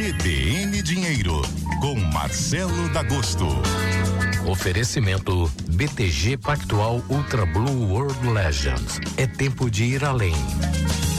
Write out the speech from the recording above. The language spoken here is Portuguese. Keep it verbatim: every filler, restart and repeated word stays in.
C B N Dinheiro, com Marcelo D'Agosto. Oferecimento B T G Pactual Ultra Blue World Legends. É tempo de ir além.